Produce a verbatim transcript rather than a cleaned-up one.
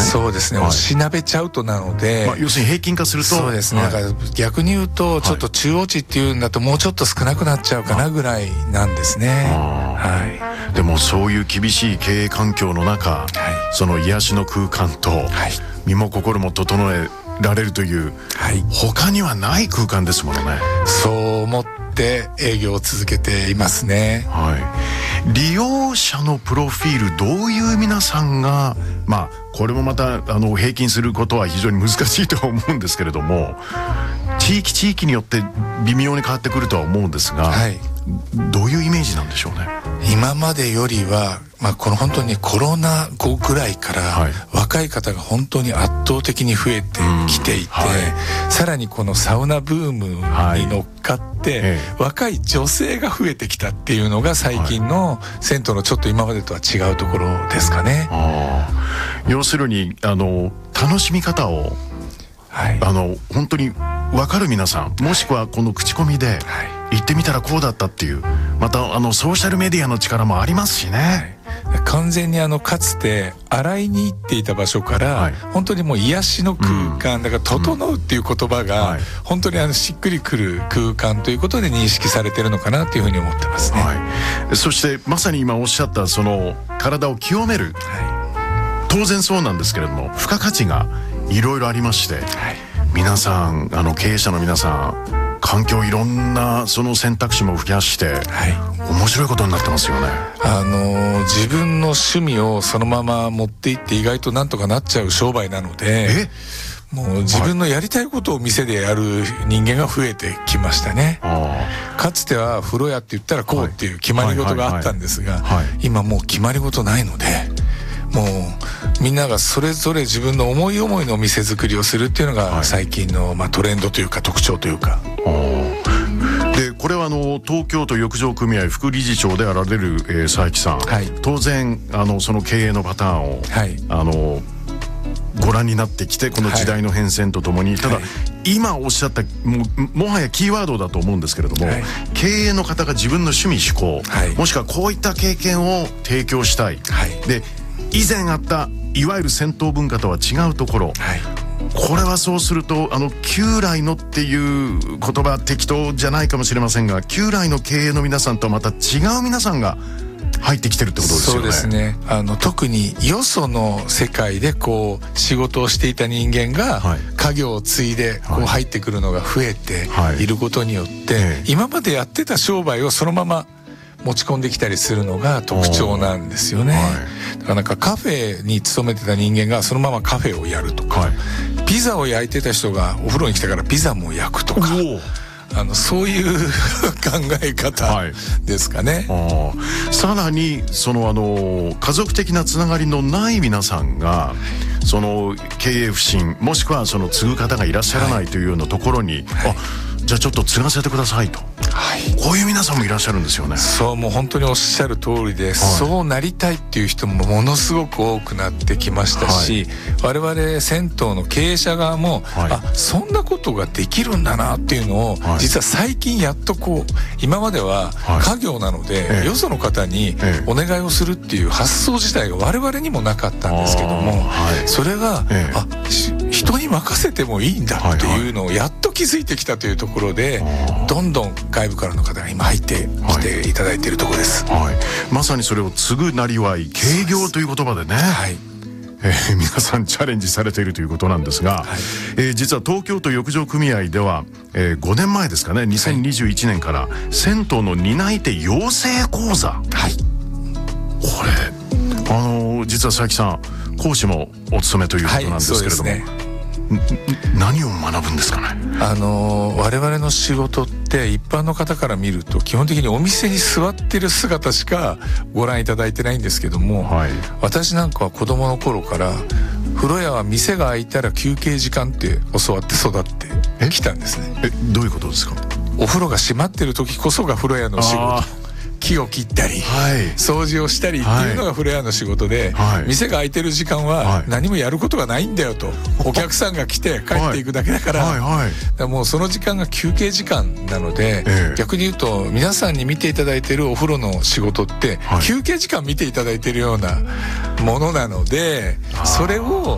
そうですね、はい、おしなべちゃうとなので、 まあ、要するに平均化するとそうですね、はい、だから逆に言うとちょっと中央値っていうんだともうちょっと少なくなっちゃうかなぐらいなんですね。はい、でもそういう厳しい経営環境の中、はい、その癒しの空間と、はい、身も心も整えられるという、はい、他にはない空間ですものね。 そう思って営業を続けていますね。 はい、利用者のプロフィール、どういう皆さんが、まあこれもまたあの平均することは非常に難しいとは思うんですけれども、地域地域によって微妙に変わってくるとは思うんですが、はい、どういうイメージなんでしょうね。 今までよりは、まあ、この本当にコロナ後ぐらいから、はい、若い方が本当に圧倒的に増えてきていて、はい、さらにこのサウナブームに乗っかって、はい、若い女性が増えてきたっていうのが最近の銭湯のちょっと今までとは違うところですかね。 あ、要するにあの楽しみ方を、はい、あの本当に分かる皆さん、もしくはこの口コミで、はい、行ってみたらこうだったっていう、またあのソーシャルメディアの力もありますしね。 はい、完全にあのかつて洗いに行っていた場所から、はい、本当にもう癒しの空間、うん、だから整うっていう言葉が、うん、本当にあのしっくりくる空間ということで認識されてるのかなというふうに思ってますね。 はい、そしてまさに今おっしゃったその体を清める、はい、当然そうなんですけれども、付加価値がいろいろありまして、はい、皆さんあの経営者の皆さん、環境いろんなその選択肢も増やして、はい、面白いことになってますよね。 あのー、自分の趣味をそのまま持っていって意外となんとかなっちゃう商売なので、もう自分のやりたいことを店でやる人間が増えてきましたね。かつては風呂屋って言ったらこうっていう決まり事があったんですが、今もう決まり事ないので、もうみんながそれぞれ自分の思い思いの店作りをするっていうのが最近の、まあ、トレンドというか特徴というか。 でこれはあの東京都浴場組合副理事長であられる、えー、佐伯さん、はい、当然あのその経営のパターンを、はい、あのご覧になってきて、この時代の変遷とともに、はい、ただ、はい、今おっしゃったも, もはやキーワードだと思うんですけれども、はい、経営の方が自分の趣味嗜好、はい、もしくはこういった経験を提供したい、はい、で以前あったいわゆる銭湯文化とは違うところ、はい、これはそうするとあの旧来のっていう言葉適当じゃないかもしれませんが、旧来の経営の皆さんとはまた違う皆さんが入ってきてるってことですよね。 そうですね。あの特によその世界でこう仕事をしていた人間が、はい、家業を継いでこう入ってくるのが増えていることによって、はいはい、今までやってた商売をそのまま持ち込んできたりするのが特徴なんですよね。はい、だからなんかカフェに勤めてた人間がそのままカフェをやるとか、はい、ピザを焼いてた人がお風呂に来たからピザも焼くとか、あのそういう考え方ですかね。 はい、あさらにそのあの家族的なつながりのない皆さんがその経営不振、もしくはその継ぐ方がいらっしゃらないというようなところに、はい、あじゃあちょっと継がせてくださいと、はい、こういう皆さんもいらっしゃるんですよね。 そう、もう本当におっしゃる通りで、はい、そうなりたいっていう人もものすごく多くなってきましたし、はい、我々銭湯の経営者側も、はい、あそんなことができるんだなっていうのを、はい、実は最近やっとこう、今までは家業なので、はい、よその方にお願いをするっていう発想自体が我々にもなかったんですけども、はい、それが、ええ、あ人に任せてもいいんだっていうのをやっと気づいてきたというところで、どんどん外部からの方が今入ってきていただいているところです。 はいはい、まさにそれを継ぐなりわい、経業という言葉でね、はい、えー、皆さんチャレンジされているということなんですが、はい、えー、実は東京都浴場組合では、えー、ごねんまえですかね、にせんにじゅういちねんから銭湯の担い手養成講座、はい、これあのー、実は佐伯さん講師もお務めということなんですけれども、はい、何を学ぶんですかね。 あの我々の仕事って一般の方から見ると基本的にお店に座ってる姿しかご覧いただいてないんですけども、はい、私なんかは子供の頃から風呂屋は店が開いたら休憩時間って教わって育ってきたんですね。 え、どういうことですか。 お風呂が閉まってる時こそが風呂屋の仕事、木を切ったり、はい、掃除をしたりっていうのが風呂屋の仕事で、はい、店が開いてる時間は何もやることがないんだよと、はい、お客さんが来て帰っていくだけだから、はいはいはい、だからもうその時間が休憩時間なので、えー、逆に言うと皆さんに見ていただいてるお風呂の仕事って、はい、休憩時間見ていただいてるようなものなので、それを